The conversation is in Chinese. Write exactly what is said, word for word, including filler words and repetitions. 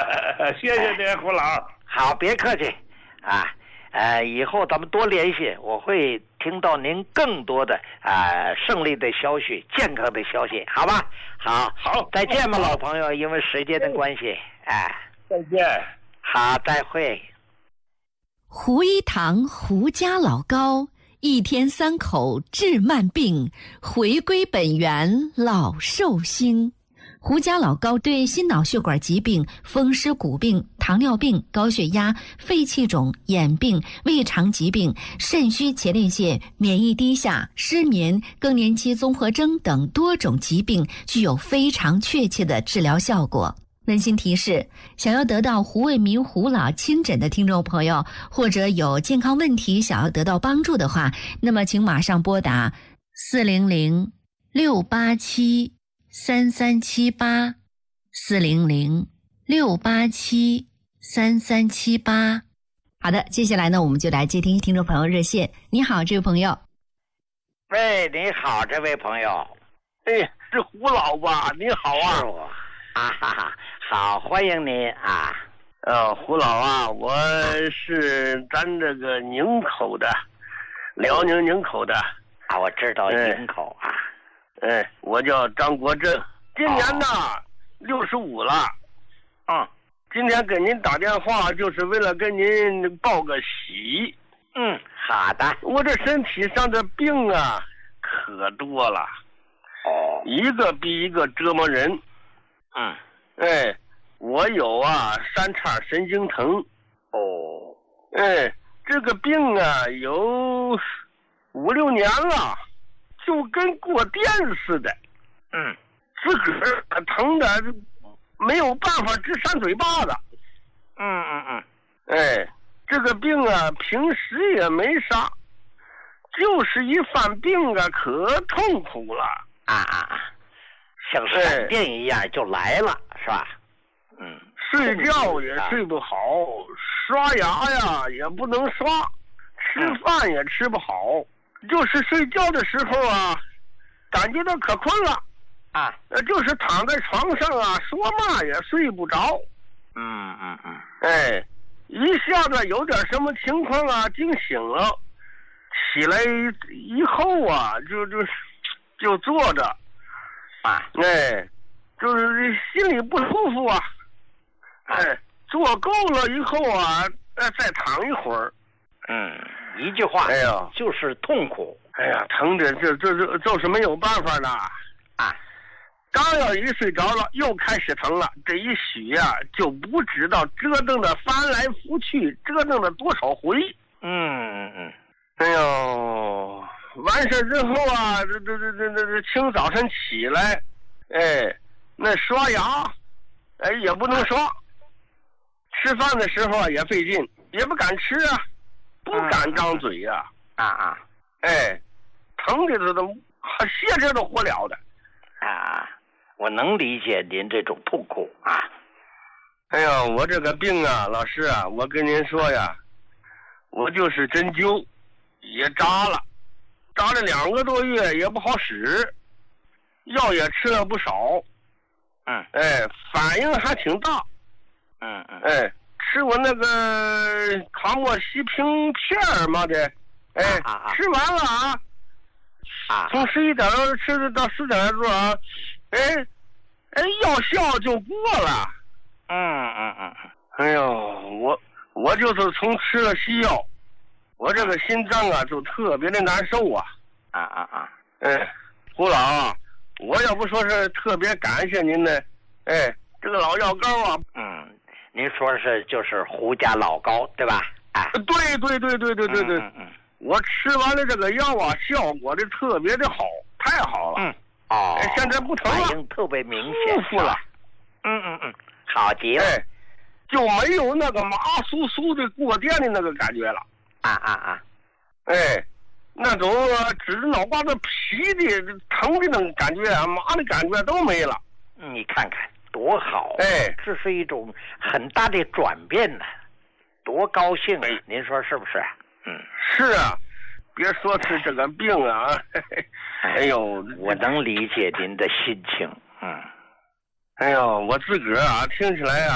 谢谢您，胡老。 好，别客气啊。呃，以后咱们多联系，我会听到您更多的啊、呃、胜利的消息、健康的消息，好吧？好， 好， 再见吧，老朋友。因为时间的关系，哎， 再见。 好，再会。 胡一堂胡家老高，一天三口治慢病，回归本源老寿星。胡家老高对心脑血管疾病、风湿骨病、糖尿病、高血压、肺气肿、眼病、胃肠疾病、肾虚前列腺、免疫低下、失眠、更年期综合征等多种疾病具有非常确切的治疗效果。温馨提示：想要得到胡卫民胡老亲诊的听众朋友，或者有健康问题想要得到帮助的话，那么请马上拨打四零零六八七三三七八四零零六八七三三七八。好的，接下来呢，我们就来接听听众朋友热线。你好，这位朋友。 喂，你好，这位朋友。 哎，是胡老吧？你好啊。 是我啊哈哈，好，欢迎您啊。 呃，胡老啊，我是咱这个宁口的，辽宁宁口的啊，我知道宁口啊。 哎，我叫张国正，今年呢六十五了。 嗯， 今天给您打电话就是为了跟您报个喜。 嗯，好的。 我这身体上的病啊可多了， 哦， 一个比一个折磨人。 嗯， 哎，我有啊三叉神经疼。 哦， 哎，这个病啊有五六年了，就跟过电似的。 嗯， 自个儿疼的没有办法直扇嘴巴子。 嗯嗯嗯， 哎，这个病啊平时也没啥，就是一犯病啊可痛苦了。 啊啊啊，像闪电一样就来了，哎、是吧？嗯， 睡觉也睡不好，刷牙呀也不能刷，吃饭也吃不好，嗯、就是睡觉的时候啊，感觉到可困了啊， 呃，就是躺在床上啊，说嘛也睡不着。 嗯嗯嗯， 哎，一下子有点什么情况啊，惊醒了，起来以后啊，就就就坐着啊， 哎，就是心里不舒服啊。哎，坐够了以后啊，呃，再躺一会儿。 嗯，一句话， 哎呀， 就是痛苦。 哎呀，疼的这这这就是没有办法了啊！ 刚要一睡着了，又开始疼了。这一宿呀、啊，就不知道折腾的翻来覆去，折腾了多少回。 嗯嗯。 哎呦，完事之后啊，这这这这这这清早晨起来，哎，那刷牙，哎也不能刷。吃饭的时候啊也费劲，也不敢吃啊，不敢张嘴呀、 啊。啊啊！ 哎，疼的都都歇着都活了的。 啊，我能理解您这种痛苦啊。 哎呀，我这个病啊，老师啊，我跟您说呀，我就是针灸也扎了，扎了两个多月也不好使，药也吃了不少。 嗯。 哎，反应还挺大。 嗯嗯， 哎，吃我那个卡莫西平片儿嘛的，哎， 啊啊啊吃完了啊， 啊， 从十一点吃到十点多啊，哎，哎，药效就过了。 嗯嗯嗯， 哎呦，我我就是从吃了西药，我这个心脏啊就特别的难受啊。 啊啊啊， 哎，胡老啊，我要不说是特别感谢您呢，哎，这个老药膏啊， 嗯。您说是就是胡家老高对吧？啊， 对对对对对对对， 嗯嗯， 我吃完了这个药啊，效果的特别的好，太好了。 嗯，哦， 哎，现在不疼了， 反应特别明显， 舒服了。 嗯嗯嗯，好极了， 哎，就没有那个麻酥酥的过电的那个感觉了。 啊啊啊， 哎，那种指着脑瓜子皮的疼的那种感觉啊，麻的感觉都没了。 你看看。多好！ 哎， 这是一种很大的转变呢，多高兴啊！ 哎、 您说是不是？嗯， 是啊，别说是这个病啊，嘿嘿哎呦， 我能理解您的心情。嗯， 哎呦，我自个儿啊，听起来啊。